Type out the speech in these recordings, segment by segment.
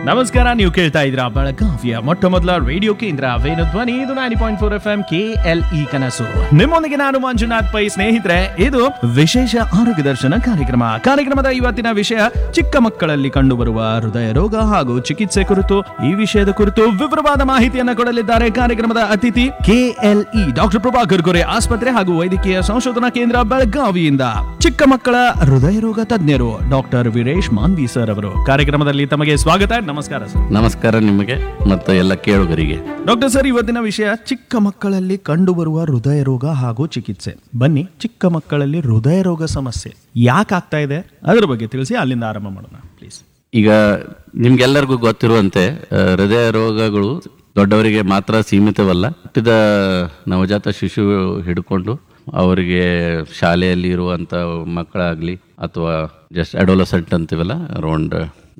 ನಮಸ್ಕಾರ, ನೀವು ಕೇಳ್ತಾ ಇದ್ದೀರಾ ಬೆಳಗಾವಿಯ ಮೊಟ್ಟ ಮೊದಲ ರೇಡಿಯೋ ಕೇಂದ್ರ ವೇಣು ಧ್ವನಿ. ಇದು 90.4 FM KLE ಕನಸು. ನಿಮ್ಮೊಂದಿಗೆ ನಾನು ಮಂಜುನಾಥ್ ಪೈ. ಸ್ನೇಹಿತರೆ, ಇದು ವಿಶೇಷ ಆರೋಗ್ಯ ದರ್ಶನ ಕಾರ್ಯಕ್ರಮದ ಇವತ್ತಿನ ವಿಷಯ ಚಿಕ್ಕ ಮಕ್ಕಳಲ್ಲಿ ಕಂಡುಬರುವ ಹೃದಯ ರೋಗ ಹಾಗೂ ಚಿಕಿತ್ಸೆ ಕುರಿತು. ಈ ವಿಷಯದ ಕುರಿತು ವಿವರವಾದ ಮಾಹಿತಿಯನ್ನು ಕೊಡಲಿದ್ದಾರೆ ಕಾರ್ಯಕ್ರಮದ ಅತಿಥಿ KLE ಡಾಕ್ಟರ್ ಪ್ರಭಾಕರ್ ಗೊರೆ ಆಸ್ಪತ್ರೆ ಹಾಗೂ ವೈದ್ಯಕೀಯ ಸಂಶೋಧನಾ ಕೇಂದ್ರ ಬೆಳಗಾವಿಯಿಂದ ಚಿಕ್ಕ ಮಕ್ಕಳ ಹೃದಯ ರೋಗ ತಜ್ಞರು ಡಾಕ್ಟರ್ ವೀರೇಶ್ ಮಾನ್ವಿ ಸರ್ ಅವರು ಕಾರ್ಯಕ್ರಮದಲ್ಲಿ ತಮಗೆ ಸ್ವಾಗತ. ನಮಸ್ಕಾರ ಸರ್. ನಮಸ್ಕಾರ ನಿಮಗೆ ಮತ್ತು ಎಲ್ಲ ಕೇಳುಗರಿಗೆ. ಡಾಕ್ಟರ್ ಸರ್, ಇವತ್ತಿನ ವಿಷಯ ಚಿಕ್ಕ ಮಕ್ಕಳಲ್ಲಿ ಕಂಡುಬರುವ ಹೃದಯ ರೋಗ ಹಾಗೂ ಚಿಕಿತ್ಸೆ. ಬನ್ನಿ, ಚಿಕ್ಕ ಮಕ್ಕಳಲ್ಲಿ ಹೃದಯ ರೋಗ ಸಮಸ್ಯೆ ಯಾಕೆ ಆಗ್ತಾ ಇದೆ ಅದರ ಬಗ್ಗೆ ತಿಳಿಸಿ, ಅಲ್ಲಿಂದ ಆರಂಭ ಮಾಡೋಣ ಪ್ಲೀಸ್. ಈಗ ನಿಮ್ಗೆಲ್ಲರಿಗೂ ಗೊತ್ತಿರುವಂತೆ ಹೃದಯ ರೋಗಗಳು ದೊಡ್ಡವರಿಗೆ ಮಾತ್ರ ಸೀಮಿತವಲ್ಲ. ಹುಟ್ಟಿದ ನವಜಾತ ಶಿಶು ಹಿಡ್ಕೊಂಡು ಅವರಿಗೆ ಶಾಲೆಯಲ್ಲಿ ಇರುವಂಥ ಮಕ್ಕಳಾಗಲಿ ಅಥವಾ ಜಸ್ಟ್ ಅಡೋಲಸೆಂಟ್ ಅಂತೀವಲ್ಲ, ಅರೌಂಡ್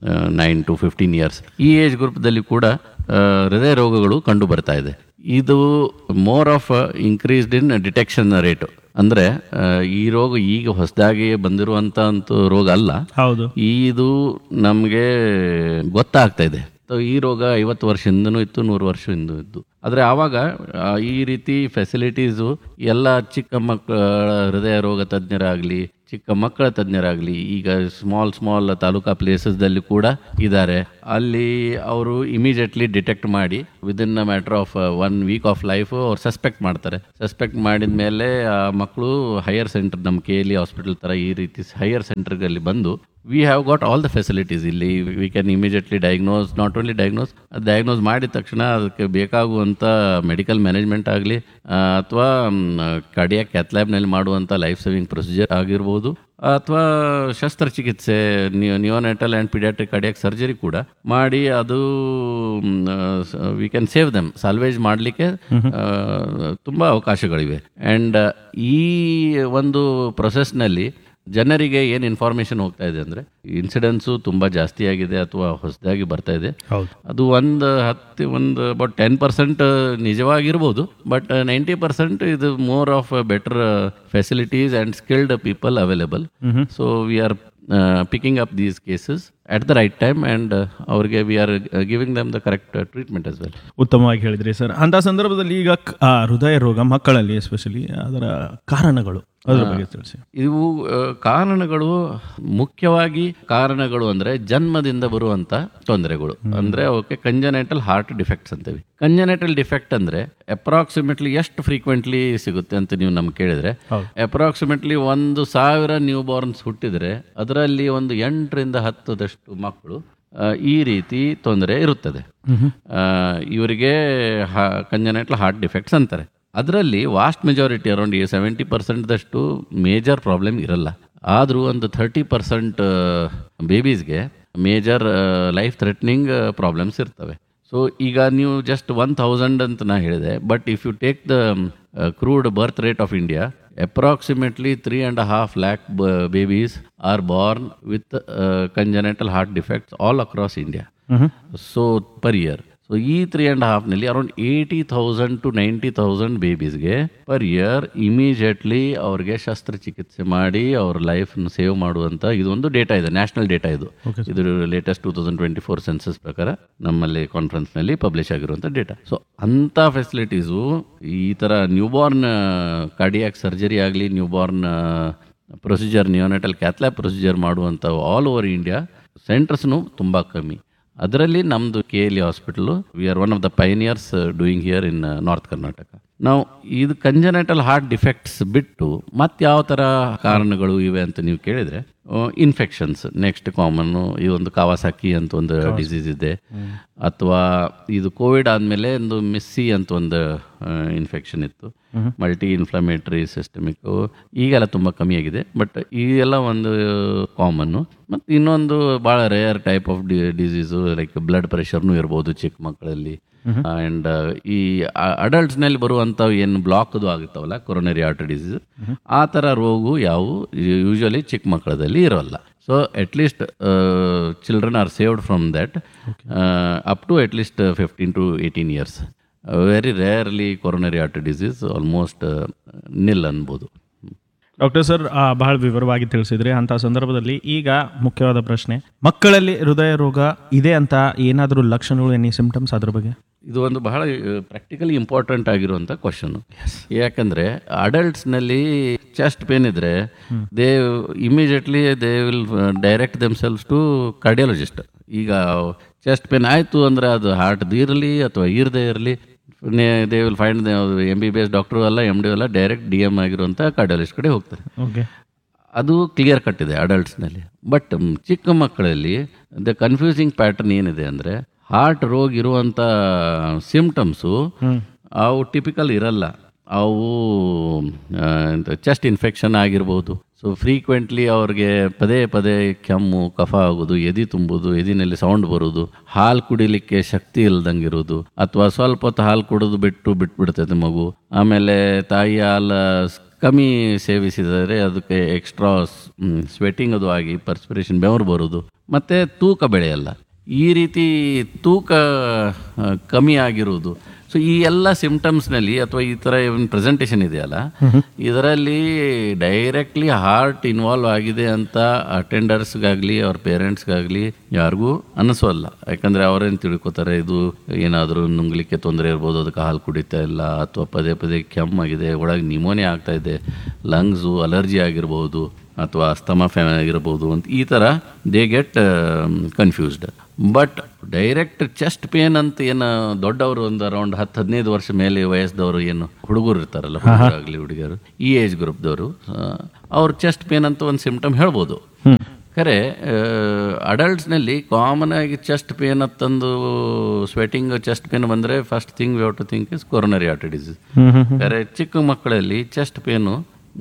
9 to 15 years, ಈ ಏಜ್ ಗ್ರೂಪ್ದಲ್ಲಿ ಕೂಡ ಹೃದಯ ರೋಗಗಳು ಕಂಡು ಬರ್ತಾ ಇದೆ. ಇದು more of increased in detection rate. ಅಂದರೆ ಈ ರೋಗ ಈಗ ಹೊಸದಾಗಿ ಬಂದಿರುವಂಥ ರೋಗ ಅಲ್ಲ. ಹೌದು, ಇದು ನಮಗೆ ಗೊತ್ತಾಗ್ತಾ ಇದೆ. ಈ ರೋಗ 50 ವರ್ಷದಿಂದನೂ ಇತ್ತು, 100 ವರ್ಷದಿಂದ ಇದ್ದು. ಆದರೆ ಆವಾಗ ಈ ರೀತಿ ಫೆಸಿಲಿಟೀಸು ಎಲ್ಲ ಚಿಕ್ಕ ಮಕ್ಕಳ ಹೃದಯ ರೋಗ ತಜ್ಞರಾಗಲಿ, ಚಿಕ್ಕ ಮಕ್ಕಳ ತಜ್ಞರಾಗಲಿ ಈಗ ಸ್ಮಾಲ್ ತಾಲೂಕಾ ಪ್ಲೇಸಸ್ದಲ್ಲಿ ಕೂಡ ಇದ್ದಾರೆ. ಅಲ್ಲಿ ಅವರು ಇಮಿಡಿಯೇಟ್ಲಿ ಡಿಟೆಕ್ಟ್ ಮಾಡಿ within a matter of 1 week of life ಅವ್ರು ಸಸ್ಪೆಕ್ಟ್ ಮಾಡ್ತಾರೆ. ಸಸ್ಪೆಕ್ಟ್ ಮಾಡಿದ ಮೇಲೆ ಆ ಮಕ್ಕಳು ಹೈಯರ್ ಸೆಂಟರ್, ನಮ್ಮ KLE ಹಾಸ್ಪಿಟಲ್ ಥರ ಈ ರೀತಿ ಹೈಯರ್ ಸೆಂಟರ್ಗಳಲ್ಲಿ ಬಂದು we have got all the facilities. ಇಲ್ಲಿ we can immediately diagnose, not only diagnose ಮಾಡಿದ ತಕ್ಷಣ ಅದಕ್ಕೆ ಬೇಕಾಗುವಂಥ ಮೆಡಿಕಲ್ ಮ್ಯಾನೇಜ್ಮೆಂಟ್ ಆಗಲಿ ಅಥವಾ ಕಾರ್ಡಿಯಾಕ್ ಕ್ಯಾಥ್ ಲ್ಯಾಬ್ನಲ್ಲಿ ಮಾಡುವಂಥ ಲೈಫ್ ಸೇವಿಂಗ್ ಪ್ರೊಸೀಜರ್ ಆಗಿರ್ಬೋದು, ಅಥವಾ ಶಸ್ತ್ರಚಿಕಿತ್ಸೆ, neonatal and paediatric cardiac surgery ಕೂಡ ಮಾಡಿ ಅದು we can save them. Salvage ಮಾಡಲಿಕ್ಕೆ ತುಂಬ ಅವಕಾಶಗಳಿವೆ. ಆ್ಯಂಡ್ ಈ ಒಂದು ಪ್ರೊಸೆಸ್ನಲ್ಲಿ ಜನರಿಗೆ ಏನು ಇನ್ಫಾರ್ಮೇಷನ್ ಹೋಗ್ತಾ ಇದೆ ಅಂದರೆ, ಇನ್ಸಿಡೆನ್ಸು ತುಂಬ ಜಾಸ್ತಿ ಆಗಿದೆ ಅಥವಾ ಹೊಸದಾಗಿ ಬರ್ತಾ ಇದೆ. ಅದು ಒಂದು ಅಬೌಟ್ 10% ನಿಜವಾಗಿರ್ಬೋದು, ಬಟ್ 90% ಇದು more of better facilities and skilled people available. So we are picking up these cases at the right time and ಅವ್ರಿಗೆ we are giving them the correct treatment as well. ಉತ್ತಮವಾಗಿ ಹೇಳಿದ್ರಿ sir. ಅಂತ ಸಂದರ್ಭದಲ್ಲಿ ಈಗ ಹೃದಯ ರೋಗ ಮಕ್ಕಳಲ್ಲಿ ಎಸ್ಪೆಷಲಿ ಅದರ ಕಾರಣಗಳು ಅದರ ಬಗ್ಗೆ ತಿಳಿಸಿ. ಇವು ಕಾರಣಗಳು, ಮುಖ್ಯವಾಗಿ ಕಾರಣಗಳು ಅಂದರೆ ಜನ್ಮದಿಂದ ಬರುವಂಥ ತೊಂದರೆಗಳು. ಅಂದರೆ ಅವಕ್ಕೆ ಕಂಜನೈಟಲ್ ಹಾರ್ಟ್ ಡಿಫೆಕ್ಟ್ಸ್ ಅಂತೀವಿ. ಕಂಜನೈಟಲ್ ಡಿಫೆಕ್ಟ್ ಅಂದರೆ ಅಪ್ರಾಕ್ಸಿಮೇಟ್ಲಿ ಎಷ್ಟು ಫ್ರೀಕ್ವೆಂಟ್ಲಿ ಸಿಗುತ್ತೆ ಅಂತ ನೀವು ನಮ್ಗೆ ಕೇಳಿದ್ರೆ, ಅಪ್ರಾಕ್ಸಿಮೇಟ್ಲಿ 1,000 ನ್ಯೂ ಬಾರ್ನ್ಸ್ ಹುಟ್ಟಿದರೆ ಅದರಲ್ಲಿ ಒಂದು 8ರಿಂದ 10 ಮಕ್ಕಳು ಈ ರೀತಿ ತೊಂದರೆ ಇರುತ್ತದೆ. ಇವರಿಗೆ ಕಂಜನೈಟಲ್ ಹಾರ್ಟ್ ಡಿಫೆಕ್ಟ್ಸ್ ಅಂತಾರೆ. ಅದರಲ್ಲಿ vast majority around 70% major problem ಇರಲ್ಲ. ಆದರೂ ಒಂದು 30% ಬೇಬೀಸ್ಗೆ ಮೇಜರ್ ಲೈಫ್ ಥ್ರೆಟ್ನಿಂಗ್ ಪ್ರಾಬ್ಲಮ್ಸ್ ಇರ್ತವೆ. ಸೊ ಈಗ ನೀವು ಜಸ್ಟ್ 1,000 ಅಂತ ನಾ ಹೇಳಿದೆ, but if you take the crude birth rate of India, approximately 3.5 lakh babies are born with congenital heart defects all across India. So per year. So ಈ 3.5ನಲ್ಲಿ around 80,000 to 90,000 ಬೇಬೀಸ್ಗೆ per year immediately ಅವ್ರಿಗೆ ಶಸ್ತ್ರಚಿಕಿತ್ಸೆ ಮಾಡಿ ಅವ್ರ ಲೈಫ್ನ save ಮಾಡುವಂಥ ಇದೊಂದು data ಇದೆ, national data ಇದು. ಇದು ಲೇಟೆಸ್ಟ್ 2024 ಸೆನ್ಸಸ್ ಪ್ರಕಾರ ನಮ್ಮಲ್ಲಿ ಕಾನ್ಫರೆನ್ಸ್ನಲ್ಲಿ ಪಬ್ಲಿಷ್ ಆಗಿರುವಂಥ ಡೇಟಾ. ಸೊ ಅಂಥ ಫೆಸಿಲಿಟೀಸು ಈ ಥರ ನ್ಯೂಬಾರ್ನ್ ಕಾರ್ಡಿಯಾಕ್ ಸರ್ಜರಿ ಆಗಲಿ, newborn procedure, neonatal cath lab procedure ಮಾಡುವಂಥ ಆಲ್ ಓವರ್ ಇಂಡಿಯಾ ಸೆಂಟರ್ಸ್ನು ತುಂಬ ಕಮ್ಮಿ. ಅದರಲ್ಲಿ ನಮ್ಮದು KLE hospital, we are one of the pioneers doing here in north Karnataka. ನಾವು ಇದು ಕಂಜನೈಟಲ್ ಹಾರ್ಟ್ ಡಿಫೆಕ್ಟ್ಸ್ ಬಿಟ್ಟು ಮತ್ತೆ ಯಾವ ಥರ ಕಾರಣಗಳು ಇವೆ ಅಂತ ನೀವು ಕೇಳಿದರೆ, ಇನ್ಫೆಕ್ಷನ್ಸ್ ನೆಕ್ಸ್ಟ್ ಕಾಮನ್ನು. ಈ ಒಂದು ಕಾವಾಸಾಕಿ ಅಂತ ಒಂದು ಡಿಸೀಸ್ ಇದೆ, ಅಥವಾ ಇದು ಕೋವಿಡ್ ಆದಮೇಲೆ ಒಂದು ಮಿಸ್ಸಿ ಅಂತ ಒಂದು ಇನ್ಫೆಕ್ಷನ್ ಇತ್ತು, ಮಲ್ಟಿ ಇನ್ಫ್ಲಮೇಟರಿ ಸಿಸ್ಟಮಿಕ್ಕು. ಈಗೆಲ್ಲ ತುಂಬ ಕಮ್ಮಿಯಾಗಿದೆ, ಬಟ್ ಈಗೆಲ್ಲ ಒಂದು ಕಾಮನ್ನು. ಮತ್ತು ಇನ್ನೊಂದು ಭಾಳ rare type of disease like blood ಪ್ರೆಷರ್ನೂ ಇರ್ಬೋದು ಚಿಕ್ಕ ಮಕ್ಕಳಲ್ಲಿ. ಆ್ಯಂಡ್ ಈ ಅಡಲ್ಟ್ಸ್ನಲ್ಲಿ ಬರುವಂಥವು ಏನು ಬ್ಲಾಕ್ದು ಆಗುತ್ತವಲ್ಲ, ಕೊರೊನರಿ ಆರ್ಟರಿ ಡಿಸೀಸ್, ಆ ಥರ ರೋಗವು ಯಾವುವು ಯೂಶ್ವಲಿ ಚಿಕ್ಕ ಮಕ್ಕಳದಲ್ಲಿ ಇರೋಲ್ಲ. So at least children are saved from that up to at least 15 to 18 years. Very rarely coronary artery disease, almost ನಿಲ್ ಅನ್ಬೋದು. ಡಾಕ್ಟರ್ ಸರ್, ಬಹಳ ವಿವರವಾಗಿ ತಿಳಿಸಿದ್ರಿ. ಅಂತ ಸಂದರ್ಭದಲ್ಲಿ ಈಗ ಮುಖ್ಯವಾದ ಪ್ರಶ್ನೆ, ಮಕ್ಕಳಲ್ಲಿ ಹೃದಯ ರೋಗ ಇದೆ ಅಂತ ಏನಾದರೂ ಲಕ್ಷಣಗಳು, ಎನಿ ಸಿಂಪ್ಟಮ್ಸ್ ಅದ್ರ ಬಗ್ಗೆ? ಇದು ಒಂದು ಬಹಳ ಪ್ರಾಕ್ಟಿಕಲಿ ಇಂಪಾರ್ಟೆಂಟ್ ಆಗಿರುವಂಥ ಕ್ವಶನ್. ಯಾಕಂದರೆ ಅಡಲ್ಟ್ಸ್ನಲ್ಲಿ ಚೆಸ್ಟ್ ಪೇನ್ ಇದ್ದರೆ they immediately they will direct themselves to cardiologist. ಈಗ ಚೆಸ್ಟ್ ಪೇನ್ ಆಯಿತು ಅಂದರೆ ಅದು ಹಾರ್ಟ್ದು ಇರಲಿ ಅಥವಾ ಇರದೇ ಇರಲಿ, they will find MBBS doctor ಅಲ್ಲ, MD ಅಲ್ಲ, ಡೈರೆಕ್ಟ್ DM ಆಗಿರುವಂಥ ಕಾರ್ಡಿಯಾಲಜಿಸ್ಟ್ ಕಡೆ ಹೋಗ್ತಾರೆ. ಓಕೆ, ಅದು ಕ್ಲಿಯರ್ ಕಟ್ ಇದೆ ಅಡಲ್ಟ್ಸ್ನಲ್ಲಿ. ಬಟ್ ಚಿಕ್ಕ ಮಕ್ಕಳಲ್ಲಿ ದ ಕನ್ಫ್ಯೂಸಿಂಗ್ ಪ್ಯಾಟರ್ನ್ ಏನಿದೆ ಅಂದರೆ, ಹಾರ್ಟ್ ರೋಗ ಇರುವಂಥ ಸಿಂಪ್ಟಮ್ಸು ಅವು ಟಿಪಿಕಲ್ ಇರಲ್ಲ. ಅವು ಚೆಸ್ಟ್ ಇನ್ಫೆಕ್ಷನ್ ಆಗಿರ್ಬೋದು. ಸೊ ಫ್ರೀಕ್ವೆಂಟ್ಲಿ ಅವ್ರಿಗೆ ಪದೇ ಪದೇ ಕೆಮ್ಮು, ಕಫ ಆಗೋದು, ಎದೆ ತುಂಬುದು, ಎದಿನಲ್ಲಿ ಸೌಂಡ್ ಬರೋದು, ಹಾಲು ಕುಡಿಲಿಕ್ಕೆ ಶಕ್ತಿ ಇಲ್ದಂಗಿರೋದು, ಅಥವಾ ಸ್ವಲ್ಪ ಹೊತ್ತು ಹಾಲು ಕುಡಿದು ಬಿಟ್ಬಿಡ್ತೈತೆ ಮಗು. ಆಮೇಲೆ ತಾಯಿ ಹಾಲು ಕಮ್ಮಿ ಸೇವಿಸಿದರೆ ಅದಕ್ಕೆ ಎಕ್ಸ್ಟ್ರಾ ಸ್ವೆಟ್ಟಿಂಗ್ ಅದು ಆಗಿ ಪರ್ಸ್ಪಿರೇಷನ್ ಬೆವರು ಬರೋದು, ಮತ್ತು ತೂಕ ಬೆಳೆಯಲ್ಲ. ಈ ರೀತಿ ತೂಕ ಕಮ್ಮಿ ಆಗಿರುವುದು. ಸೊ ಈ ಎಲ್ಲ ಸಿಂಪ್ಟಮ್ಸ್ನಲ್ಲಿ ಅಥವಾ ಈ ಥರ ಏನು ಪ್ರೆಸೆಂಟೇಷನ್ ಇದೆಯಲ್ಲ, ಇದರಲ್ಲಿ ಡೈರೆಕ್ಟ್ಲಿ ಹಾರ್ಟ್ ಇನ್ವಾಲ್ವ್ ಆಗಿದೆ ಅಂತ ಅಟೆಂಡರ್ಸ್ಗಾಗಲಿ ಅವ್ರ ಪೇರೆಂಟ್ಸ್ಗಾಗಲಿ ಯಾರಿಗೂ ಅನ್ನಿಸೋಲ್ಲ. ಯಾಕಂದರೆ ಅವರೇನು ತಿಳ್ಕೊತಾರೆ, ಇದು ಏನಾದರೂ ನುಂಗ್ಲಿಕ್ಕೆ ತೊಂದರೆ ಇರ್ಬೋದು, ಅದಕ್ಕೆ ಹಾಲು ಕುಡಿತಾ ಇಲ್ಲ, ಅಥವಾ ಪದೇ ಪದೇ ಕೆಮ್ಮಾಗಿದೆ, ಒಳಗೆ ನಿಮೋನಿಯಾ ಆಗ್ತಾಯಿದೆ, ಲಂಗ್ಸು ಅಲರ್ಜಿ ಆಗಿರ್ಬೋದು, ಅಥವಾ ಅಸ್ತಮಾ ಆಗಿರ್ಬೋದು ಅಂತ ಈ ಥರ they get confused. But direct chest pain ಅಂತ ಏನು ದೊಡ್ಡವರು ಒಂದು ಅರೌಂಡ್ 10-15 ವರ್ಷ ಮೇಲೆ ವಯಸ್ಸದವರು ಏನು ಹುಡುಗರು ಇರ್ತಾರಲ್ಲ, ಹುಡುಗರಾಗಲಿ ಹುಡುಗಿಯರು, ಈ ಏಜ್ ಗ್ರೂಪ್ದವರು, ಅವ್ರು ಚೆಸ್ಟ್ ಪೇನ್ ಅಂತ ಒಂದು ಸಿಂಪ್ಟಮ್ ಹೇಳ್ಬೋದು. ಖರೆ ಅಡಲ್ಟ್ಸ್ನಲ್ಲಿ ಕಾಮನ್ ಆಗಿ ಚೆಸ್ಟ್ ಪೇನ್ ಅಂತಂದು ಸ್ವೆಟಿಂಗ್ ಚೆಸ್ಟ್ ಪೇನ್ ಬಂದರೆ first thing we have to think is coronary artery disease. ಖರೆ ಚಿಕ್ಕ ಮಕ್ಕಳಲ್ಲಿ ಚೆಸ್ಟ್ ಪೇನು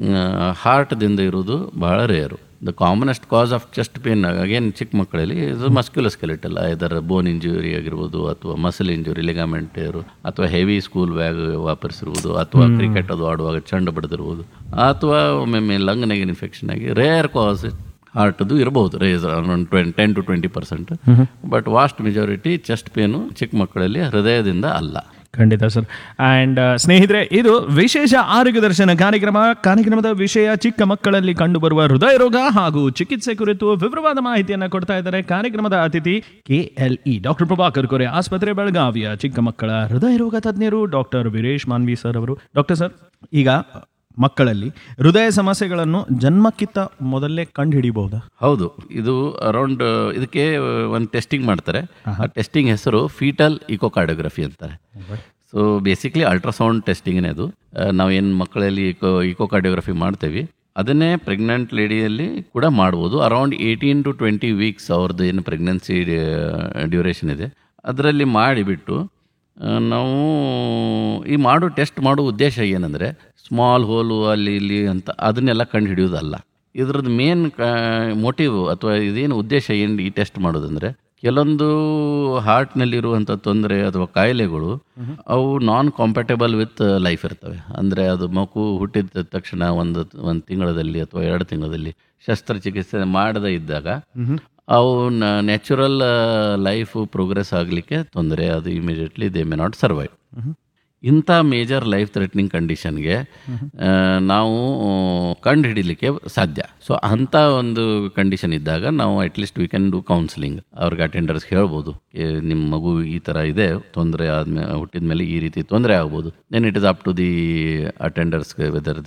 ಹಾರ್ಟ್ದಿಂದ ಇರೋದು ಬಹಳ rare. The commonest cause of chest pain again ಚಿಕ್ಕ ಮಕ್ಕಳಲ್ಲಿ ಇದು ಮಸ್ಕ್ಯುಲೋಸ್ಕೆಲೆಟಲ್, ಇದರ ಬೋನ್ ಇಂಜುರಿ ಆಗಿರ್ಬೋದು, ಅಥವಾ ಮಸಲ್ ಇಂಜುರಿ, ಲಿಗಾಮೆಂಟ್ ಟೇರು, ಅಥವಾ ಹೆವಿ ಸ್ಕೂಲ್ ಬ್ಯಾಗ್ ವಾಪರಿಸಿರ್ಬೋದು, ಅಥವಾ ಕ್ರಿಕೆಟ್ ಅದು ಆಡುವಾಗ ಚೆಂಡು ಬಡ್ದಿರ್ಬೋದು, ಅಥವಾ ಒಮ್ಮೊಮ್ಮೆ ಲಂಗ್ನಾಗ ಇನ್ಫೆಕ್ಷನ್ ಆಗಿ ರೇರ್ ಕಾಸ್ ಹಾರ್ಟ್ದು ಇರಬಹುದು, race around 10-20%. But vast majority chest pain ಚಿಕ್ಕ ಮಕ್ಕಳಲ್ಲಿ ಹೃದಯದಿಂದ ಅಲ್ಲ. ಖಂಡಿತ ಸರ್. ಆ್ಯಂಡ್ ಸ್ನೇಹಿತರೆ, ಇದು ವಿಶೇಷ ಆರೋಗ್ಯ ದರ್ಶನ ಕಾರ್ಯಕ್ರಮದ ವಿಷಯ ಚಿಕ್ಕ ಮಕ್ಕಳಲ್ಲಿ ಕಂಡುಬರುವ ಹೃದಯ ರೋಗ ಹಾಗೂ ಚಿಕಿತ್ಸೆ ಕುರಿತು ವಿವರವಾದ ಮಾಹಿತಿಯನ್ನು ಕೊಡ್ತಾ ಇದ್ದಾರೆ ಕಾರ್ಯಕ್ರಮದ ಅತಿಥಿ KLE ಡಾಕ್ಟರ್ ಪ್ರಭಾಕರ್ ಕೋರೆ, ಆಸ್ಪತ್ರೆ ಬೆಳಗಾವಿಯ ಚಿಕ್ಕ ಮಕ್ಕಳ ಹೃದಯ ರೋಗ ತಜ್ಞರು ಡಾಕ್ಟರ್ ವೀರೇಶ್ ಮಾನ್ವಿ ಸರ್ ಅವರು. ಡಾಕ್ಟರ್ ಸರ್, ಈಗ ಮಕ್ಕಳಲ್ಲಿ ಹೃದಯ ಸಮಸ್ಯೆಗಳನ್ನು ಜನ್ಮಕ್ಕಿಂತ ಮೊದಲೇ ಕಂಡು ಹಿಡಿಯಬಹುದಾ? ಹೌದು, ಇದು ಅರೌಂಡ್ ಇದಕ್ಕೆ ಒಂದು ಟೆಸ್ಟಿಂಗ್ ಮಾಡ್ತಾರೆ. ಆ ಟೆಸ್ಟಿಂಗ್ ಹೆಸರು ಫೀಟಲ್ ಇಕೋಕಾರ್ಡಿಯೋಗ್ರಫಿ ಅಂತಾರೆ. ಸೊ ಬೇಸಿಕ್ಲಿ ಅಲ್ಟ್ರಾಸೌಂಡ್ ಟೆಸ್ಟಿಂಗೇ ಅದು. ನಾವೇನು ಮಕ್ಕಳಲ್ಲಿ ಇಕೋಕಾರ್ಡಿಯೋಗ್ರಫಿ ಮಾಡ್ತೇವೆ ಅದನ್ನೇ ಪ್ರೆಗ್ನೆಂಟ್ ಲೇಡಿಯಲ್ಲಿ ಕೂಡ ಮಾಡ್ಬೋದು. ಅರೌಂಡ್ 18 to 20 ವೀಕ್ಸ್ ಅವ್ರದ್ದು ಏನು ಪ್ರೆಗ್ನೆನ್ಸಿ ಡ್ಯೂರೇಷನ್ ಇದೆ ಅದರಲ್ಲಿ ಮಾಡಿಬಿಟ್ಟು ನಾವು ಈ ಟೆಸ್ಟ್ ಮಾಡೋ ಉದ್ದೇಶ ಏನಂದರೆ, ಸ್ಮಾಲ್ ಹೋಲು ಅಲ್ಲಿ ಇಲ್ಲಿ ಅಂತ ಅದನ್ನೆಲ್ಲ ಕಂಡು ಹಿಡಿಯೋದಲ್ಲ. ಇದ್ರದ್ದು ಮೇನ್ ಮೋಟಿವ್ ಅಥವಾ ಇದೇನು ಉದ್ದೇಶ ಏನು ಈ ಟೆಸ್ಟ್ ಮಾಡೋದಂದರೆ, ಕೆಲವೊಂದು ಹಾರ್ಟ್ನಲ್ಲಿರುವಂಥ ತೊಂದರೆ ಅಥವಾ ಕಾಯಿಲೆಗಳು ಅವು ನಾನ್ ಕಾಂಪ್ಯಾಟಬಲ್ ವಿತ್ ಲೈಫ್ ಇರ್ತವೆ. ಅಂದರೆ ಅದು ಮಗು ಹುಟ್ಟಿದ ತಕ್ಷಣ ಒಂದು ತಿಂಗಳಲ್ಲಿ ಅಥವಾ 2 ತಿಂಗಳಲ್ಲಿ ಶಸ್ತ್ರಚಿಕಿತ್ಸೆ ಮಾಡದೇ ಇದ್ದಾಗ ಅವು ನ್ಯಾಚುರಲ್ ಲೈಫು ಪ್ರೋಗ್ರೆಸ್ ಆಗಲಿಕ್ಕೆ ತೊಂದರೆ, ಅದು immediately they may not survive. ಇಂಥ ಮೇಜರ್ ಲೈಫ್ ಥ್ರೆಟ್ನಿಂಗ್ ಕಂಡೀಷನ್ಗೆ ನಾವು ಕಂಡು ಹಿಡಿಲಿಕ್ಕೆ ಸಾಧ್ಯ. ಸೊ ಅಂಥ ಒಂದು ಕಂಡೀಷನ್ ಇದ್ದಾಗ ನಾವು at least we can do counselling. ಅವ್ರಿಗೆ ಅಟೆಂಡರ್ಸ್ಗೆ ಹೇಳ್ಬೋದು, ನಿಮ್ಮ ಮಗು ಈ ಥರ ಇದೆ, ತೊಂದರೆ ಆದ್ಮೇಲೆ ಹುಟ್ಟಿದ ಮೇಲೆ ಈ ರೀತಿ ತೊಂದರೆ ಆಗ್ಬೋದು. Then it is up to the ಅಟೆಂಡರ್ಸ್ಗೆ whether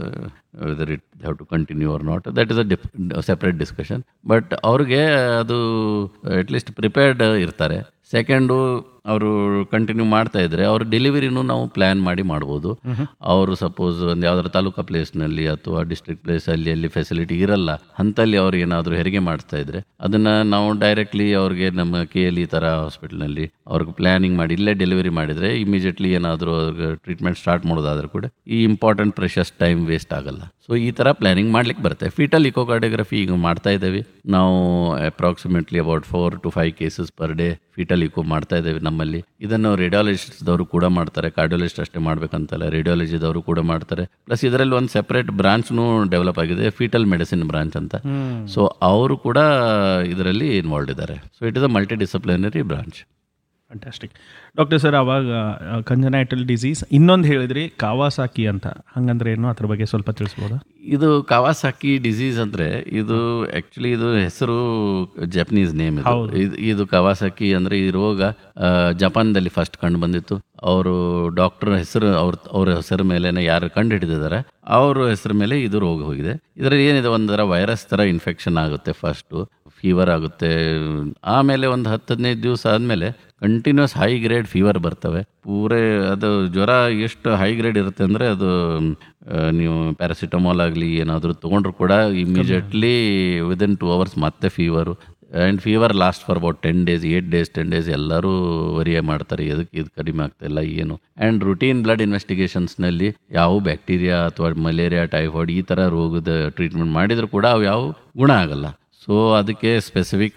it have to continue R not, that is a separate discussion. But ಅವ್ರಿಗೆ ಅದು ಅಟ್ಲೀಸ್ಟ್ ಪ್ರಿಪೇರ್ಡ್ ಇರ್ತಾರೆ. ಸೆಕೆಂಡು, ಅವರು ಕಂಟಿನ್ಯೂ ಮಾಡ್ತಾ ಇದ್ರೆ ಅವ್ರ ಡೆಲಿವರಿನೂ ನಾವು ಪ್ಲ್ಯಾನ್ ಮಾಡಿ ಮಾಡ್ಬೋದು. ಅವರು ಸಪೋಸ್ ಒಂದು ಯಾವ್ದಾದ್ರು ತಾಲೂಕಾ ಪ್ಲೇಸ್ನಲ್ಲಿ ಅಥವಾ ಡಿಸ್ಟ್ರಿಕ್ಟ್ ಪ್ಲೇಸಲ್ಲಿ ಅಲ್ಲಿ ಫೆಸಿಲಿಟಿ ಇರಲ್ಲ, ಅಂಥಲ್ಲಿ ಅವ್ರಿಗೆ ಏನಾದರೂ ಹೆರಿಗೆ ಮಾಡಿಸ್ತಾ ಇದ್ರೆ ಅದನ್ನು ನಾವು ಡೈರೆಕ್ಟ್ಲಿ ಅವ್ರಿಗೆ ನಮ್ಮ KLE ಥರ ಹಾಸ್ಪಿಟಲ್ನಲ್ಲಿ ಅವ್ರಿಗೆ ಪ್ಲ್ಯಾನಿಂಗ್ ಮಾಡಿ ಇಲ್ಲೇ ಡೆಲಿವರಿ ಮಾಡಿದರೆ ಇಮಿಡಿಯೇಟ್ಲಿ ಏನಾದರೂ ಅವ್ರಿಗೆ ಟ್ರೀಟ್ಮೆಂಟ್ ಸ್ಟಾರ್ಟ್ ಮಾಡೋದಾದ್ರೆ ಕೂಡ ಈ ಇಂಪಾರ್ಟೆಂಟ್ ಪ್ರೆಷಸ್ ಟೈಮ್ ವೇಸ್ಟ್ ಆಗಲ್ಲ. ಸೊ ಈ ಥರ ಪ್ಲ್ಯಾನಿಂಗ್ ಮಾಡ್ಲಿಕ್ಕೆ ಬರುತ್ತೆ. ಫೀಟಲ್ ಇಕೋಕಾರ್ಡಿಯೋಗ್ರಫಿ ಈಗ ಮಾಡ್ತಾ ಇದ್ದೇವೆ ನಾವು. Approximately about 4 to 5 cases per day foetal eco ಮಾಡ್ತಾ ಇದ್ದೇವೆ ನಮ್ಮಲ್ಲಿ. ಇದನ್ನು ರೇಡಿಯಾಲಜಿಸ್ಟ್ದವರು ಕೂಡ ಮಾಡ್ತಾರೆ, ಕಾರ್ಡಿಯಾಲಜಿಸ್ಟ್ ಅಷ್ಟೇ ಮಾಡ್ಬೇಕಂತಲ್ಲ, ರೇಡಿಯಾಲಜಿದವರು ಕೂಡ ಮಾಡ್ತಾರೆ. ಪ್ಲಸ್ ಇದರಲ್ಲಿ ಒಂದು ಸೆಪರೇಟ್ ಬ್ರಾಂಚ್ನೂ ಡೆವಲಪ್ ಆಗಿದೆ, ಫೀಟಲ್ ಮೆಡಿಸಿನ್ ಬ್ರಾಂಚ್ ಅಂತ. ಸೊ ಅವರು ಕೂಡ ಇದರಲ್ಲಿ ಇನ್ವಾಲ್ವ್ ಇದ್ದಾರೆ. So it is a multi disciplinary branch. Fantastic. Doctor sir, ಅವಾಗ ಕಂಜನೈಟಲ್ ಡಿಸೀಸ್ ಇನ್ನೊಂದು ಹೇಳಿದ್ರಿ ಕಾವಾಸಾಕಿ ಅಂತ, ಹಂಗಂದ್ರೆ ಏನು, ಅದ್ರ ಬಗ್ಗೆ ಸ್ವಲ್ಪ ತಿಳಿಸ್ಬೋದಾ? ಇದು ಕಾವಾಸಾಕಿ ಡಿಸೀಸ್ ಅಂದರೆ ಇದು ಆ್ಯಕ್ಚುಲಿ ಇದು ಹೆಸರು ಜಪನೀಸ್ ನೇಮ್ ಇದು ಕಾವಾಸಾಕಿ ಅಂದರೆ ಈ ರೋಗ ಜಪಾನ್ದಲ್ಲಿ ಫಸ್ಟ್ ಕಂಡು ಬಂದಿತ್ತು. ಅವರು ಡಾಕ್ಟರ್ ಹೆಸರು ಅವ್ರ ಹೆಸರು ಮೇಲೆ ಯಾರು ಕಂಡು ಹಿಡಿದಿದ್ದಾರೆ ಅವ್ರ ಹೆಸರು ಮೇಲೆ ಇದು ರೋಗ ಹೋಗಿದೆ. ಇದರಲ್ಲಿ ಏನಿದೆ, ಒಂಥರ ವೈರಸ್ ಥರ ಇನ್ಫೆಕ್ಷನ್ ಆಗುತ್ತೆ. ಫಸ್ಟು ಫೀವರ್ ಆಗುತ್ತೆ, ಆಮೇಲೆ ಒಂದು 10-15 ದಿವಸ ಆದಮೇಲೆ ಕಂಟಿನ್ಯೂಸ್ ಹೈ ಗ್ರೇಡ್ ಫೀವರ್ ಬರ್ತವೆ. ಪೂರೇ ಅದು ಜ್ವರ ಎಷ್ಟು ಹೈ ಗ್ರೇಡ್ ಇರುತ್ತೆ ಅಂದರೆ ಅದು ನೀವು ಪ್ಯಾರಾಸಿಟಮಾಲ್ ಆಗಲಿ ಏನಾದರೂ ತೊಗೊಂಡ್ರು ಕೂಡ ಇಮಿಡಿಯೇಟ್ಲಿ ವಿದಿನ್ 2 hours ಮತ್ತೆ fever. And fever last for about 10 days, 8 days, 10 days ಎಲ್ಲರೂ ವರಿಯ ಮಾಡ್ತಾರೆ, ಎದಕ್ಕೆ ಇದು ಕಡಿಮೆ ಆಗ್ತಾಯಿಲ್ಲ ಏನು. ಆ್ಯಂಡ್ ರುಟೀನ್ ಬ್ಲಡ್ ಇನ್ವೆಸ್ಟಿಗೇಷನ್ಸ್ನಲ್ಲಿ ಯಾವ ಬ್ಯಾಕ್ಟೀರಿಯಾ ಅಥವಾ ಮಲೇರಿಯಾ, ಟೈಫಾಯ್ಡ್ ಈ ಥರ ರೋಗದ ಟ್ರೀಟ್ಮೆಂಟ್ ಮಾಡಿದರೂ ಕೂಡ ಅವು ಯಾವ ಗುಣ ಆಗಲ್ಲ. ಸೊ ಅದಕ್ಕೆ ಸ್ಪೆಸಿಫಿಕ್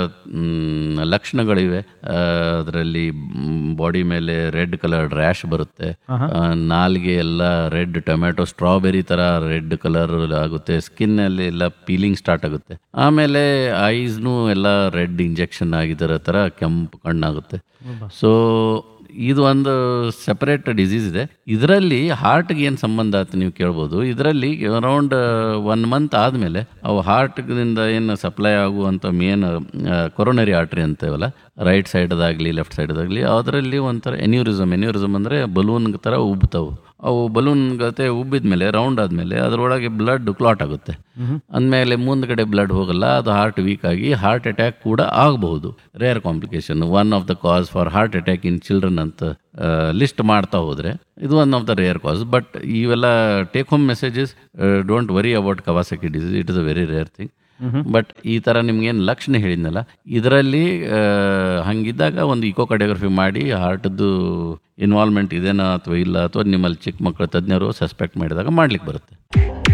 ಲಕ್ಷಣಗಳಿವೆ. ಅದರಲ್ಲಿ ಬಾಡಿ ಮೇಲೆ ರೆಡ್ ಕಲರ್ ರ್ಯಾಶ್ ಬರುತ್ತೆ, ನಾಲ್ಗೆ ಎಲ್ಲ ರೆಡ್ ಟೊಮ್ಯಾಟೊ ಸ್ಟ್ರಾಬೆರಿ ಥರ ರೆಡ್ ಕಲರ್ ಆಗುತ್ತೆ, ಸ್ಕಿನ್ನಲ್ಲಿ ಎಲ್ಲ ಪೀಲಿಂಗ್ ಸ್ಟಾರ್ಟ್ ಆಗುತ್ತೆ. ಆಮೇಲೆ ಐಸ್ನು ಎಲ್ಲ ರೆಡ್ ಇಂಜೆಕ್ಷನ್ ಆಗಿದ್ದರ ಥರ ಕೆಂಪು ಕಣ್ಣಾಗುತ್ತೆ. ಸೊ ಇದು ಒಂದು ಸೆಪರೇಟ್ ಡಿಸೀಸ್ ಇದೆ. ಇದರಲ್ಲಿ ಹಾರ್ಟ್ಗೆ ಏನು ಸಂಬಂಧ ಆಯ್ತು ನೀವು ಕೇಳ್ಬೋದು. ಇದರಲ್ಲಿ ಅರೌಂಡ್ 1 month ಆದಮೇಲೆ ಅವು ಹಾರ್ಟ್ದಿಂದ ಏನು ಸಪ್ಲೈ ಆಗುವಂಥ main coronary artery ಅಂತೇವಲ್ಲ, right ಸೈಡ್ದಾಗಲಿ left ಸೈಡ್ದಾಗಲಿ, ಅದರಲ್ಲಿ ಒಂಥರ ಎನ್ಯೂರಿಸಮ್ ಅಂದರೆ ಬಲೂನ್ ಥರ ಉಬ್ತಾವು. ಅವು ಬಲೂನ್ ಗತೆ ಉಬ್ಬಿದ ಮೇಲೆ ರೌಂಡ್ ಆದಮೇಲೆ ಅದರೊಳಗೆ ಬ್ಲಡ್ ಕ್ಲಾಟ್ ಆಗುತ್ತೆ. ಅಂದಮೇಲೆ ಮುಂದ್ಗಡೆ ಬ್ಲಡ್ ಹೋಗಲ್ಲ, ಅದು ಹಾರ್ಟ್ ವೀಕ್ ಆಗಿ ಹಾರ್ಟ್ ಅಟ್ಯಾಕ್ ಕೂಡ ಆಗಬಹುದು. Rare complication, one of the cause for heart attack in children ಅಂತ ಲಿಸ್ಟ್ ಮಾಡ್ತಾ ಹೋದರೆ ಇದು one of the rare cos. But ಇವೆಲ್ಲ take home messages, don't worry about Kawasaki disease, it is a very rare thing. But ಈ ಥರ ನಿಮ್ಗೇನು ಲಕ್ಷಣ ಹೇಳಿದ್ನಲ್ಲ, ಇದರಲ್ಲಿ ಹಂಗಿದ್ದಾಗ ಒಂದು ಇಕೋಕಾರ್ಡಿಯೋಗ್ರಫಿ ಮಾಡಿ ಹಾರ್ಟ್ದು ಇನ್ವಾಲ್ವ್ಮೆಂಟ್ ಇದೆನಾ ಅಥವಾ ಇಲ್ಲ, ಅಥವಾ ನಿಮ್ಮಲ್ಲಿ ಚಿಕ್ಕ ಮಕ್ಕಳ ತಜ್ಞರು ಸಸ್ಪೆಕ್ಟ್ ಮಾಡಿದಾಗ ಮಾಡ್ಲಿಕ್ಕೆ ಬರುತ್ತೆ.